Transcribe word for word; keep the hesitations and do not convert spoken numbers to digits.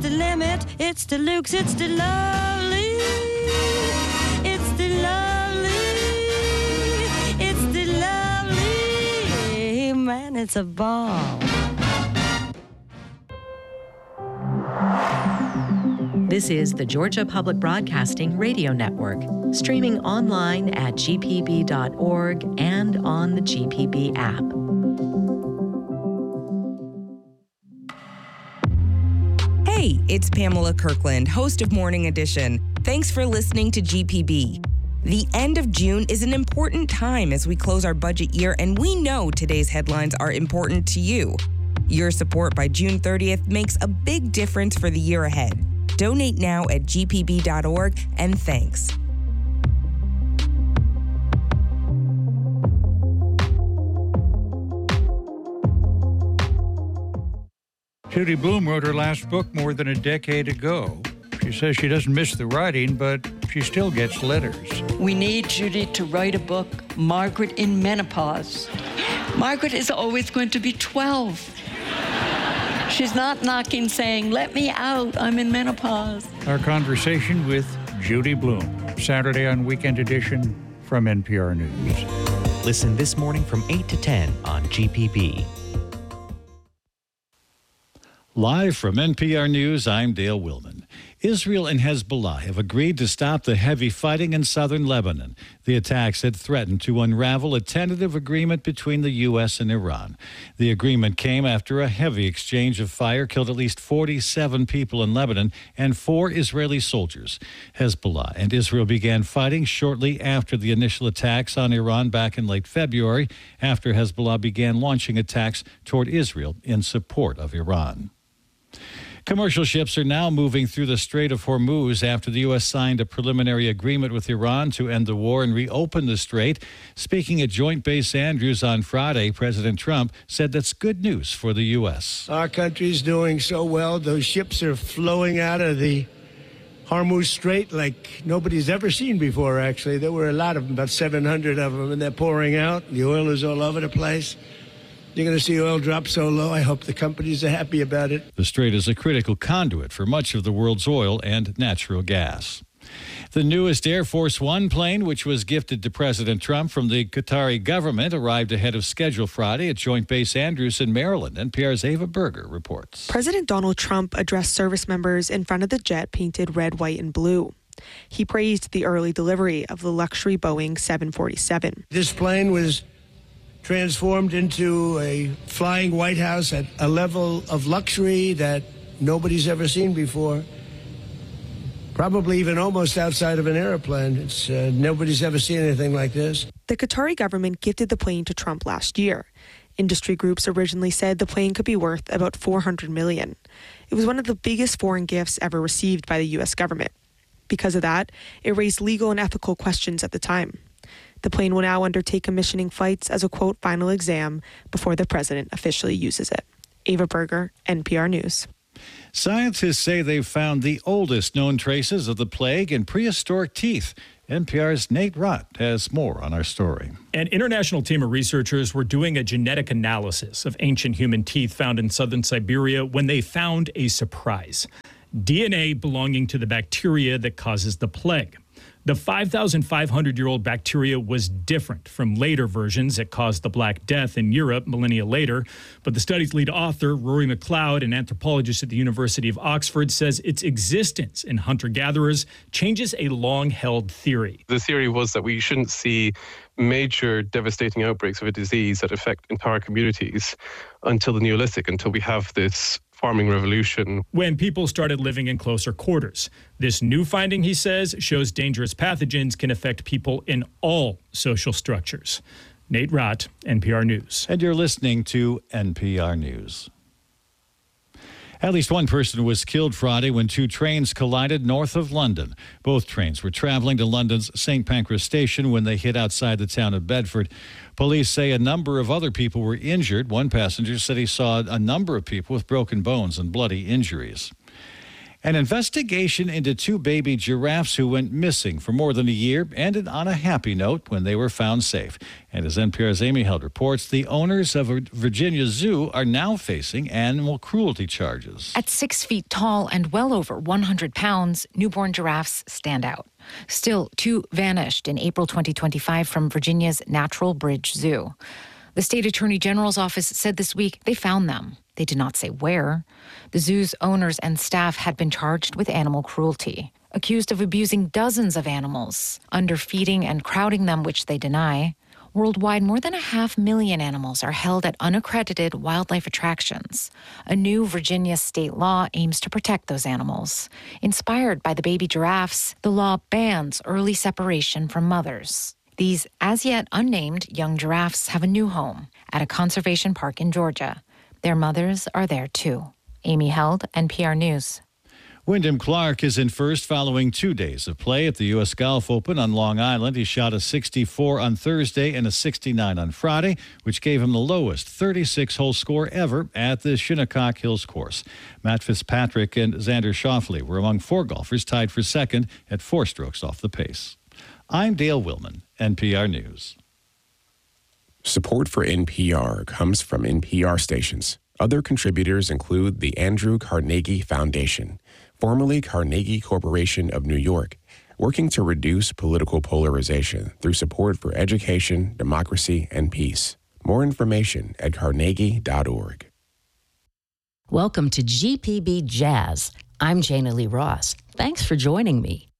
the limit. It's deluxe, it's the lovely. It's the lovely. It's the lovely. Man, it's a ball. This is the Georgia Public Broadcasting Radio Network, streaming online at g p b dot org and on the G P B app. Hey, it's Pamela Kirkland, host of Morning Edition. Thanks for listening to G P B. The end of June is an important time as we close our budget year, and we know today's headlines are important to you. Your support by June thirtieth makes a big difference for the year ahead. Donate now at g p b dot org, and thanks. Judy Blume wrote her last book more than a decade ago. She says she doesn't miss the writing, but she still gets letters. We need Judy to write a book, Margaret in Menopause. Margaret is always going to be twelve. She's not knocking saying, let me out, I'm in menopause. Our conversation with Judy Blume, Saturday on Weekend Edition from N P R News. Listen this morning from eight to ten on G P B. Live from N P R News, I'm Dale Willman. Israel and Hezbollah have agreed to stop the heavy fighting in southern Lebanon. The attacks had threatened to unravel a tentative agreement between the U S and Iran. The agreement came after a heavy exchange of fire killed at least forty-seven people in Lebanon and four Israeli soldiers. Hezbollah and Israel began fighting shortly after the initial attacks on Iran back in late February, after Hezbollah began launching attacks toward Israel in support of Iran. Commercial ships are now moving through the Strait of Hormuz after the U S signed a preliminary agreement with Iran to end the war and reopen the strait. Speaking at Joint Base Andrews on Friday, President Trump said that's good news for the U S. Our country's doing so well. Those ships are flowing out of the Hormuz Strait like nobody's ever seen before, actually. There were a lot of them, about seven hundred of them, and they're pouring out. The oil is all over the place. You're going to see oil drop so low. I hope the companies are happy about it. The strait is a critical conduit for much of the world's oil and natural gas. The newest Air Force One plane, which was gifted to President Trump from the Qatari government, arrived ahead of schedule Friday at Joint Base Andrews in Maryland. N P R's Ava Berger reports. President Donald Trump addressed service members in front of the jet painted red, white, and blue. He praised the early delivery of the luxury Boeing seven forty-seven. This plane was transformed into a flying White House at a level of luxury that nobody's ever seen before. Probably even almost outside of an airplane. It's uh, nobody's ever seen anything like this. The Qatari government gifted the plane to Trump last year. Industry groups originally said the plane could be worth about four hundred million dollars. It was one of the biggest foreign gifts ever received by the U S government. Because of that, it raised legal and ethical questions at the time. The plane will now undertake commissioning flights as a, quote, final exam before the president officially uses it. Ava Berger, N P R News. Scientists say they've found the oldest known traces of the plague in prehistoric teeth. N P R's Nate Rott has more on our story. An international team of researchers were doing a genetic analysis of ancient human teeth found in southern Siberia when they found a surprise: D N A belonging to the bacteria that causes the plague. The five thousand five hundred year old bacteria was different from later versions that caused the Black Death in Europe millennia later. But the study's lead author, Rory McLeod, an anthropologist at the University of Oxford, says its existence in hunter-gatherers changes a long-held theory. The theory was that we shouldn't see major devastating outbreaks of a disease that affect entire communities until the Neolithic, until we have this farming revolution. When people started living in closer quarters. This new finding, he says, shows dangerous pathogens can affect people in all social structures. Nate Rott, N P R News. And you're listening to N P R News. At least one person was killed Friday when two trains collided north of London. Both trains were traveling to London's Saint Pancras station when they hit outside the town of Bedford. Police say a number of other people were injured. One passenger said he saw a number of people with broken bones and bloody injuries. An investigation into two baby giraffes who went missing for more than a year ended on a happy note when they were found safe. And as N P R's Amy Held reports, the owners of Virginia Zoo are now facing animal cruelty charges. At six feet tall and well over one hundred pounds, newborn giraffes stand out. Still, two vanished in April twenty twenty-five from Virginia's Natural Bridge Zoo. The state attorney general's office said this week they found them. They did not say where. The zoo's owners and staff had been charged with animal cruelty, accused of abusing dozens of animals, underfeeding and crowding them, which they deny. Worldwide, more than a half million animals are held at unaccredited wildlife attractions. A new Virginia state law aims to protect those animals. Inspired by the baby giraffes, the law bans early separation from mothers. These as-yet unnamed young giraffes have a new home at a conservation park in Georgia. Their mothers are there, too. Amy Held, N P R News. Wyndham Clark is in first following two days of play at the U S Golf Open on Long Island. He shot a sixty-four on Thursday and a sixty-nine on Friday, which gave him the lowest thirty-six hole score ever at the Shinnecock Hills course. Matt Fitzpatrick and Xander Schauffele were among four golfers tied for second at four strokes off the pace. I'm Dale Willman, N P R News. Support for N P R comes from N P R stations. Other contributors include the Andrew Carnegie Foundation, formerly Carnegie Corporation of New York, working to reduce political polarization through support for education, democracy, and peace. More information at carnegie dot org. Welcome to G P B Jazz. I'm Jana Lee Ross. Thanks for joining me.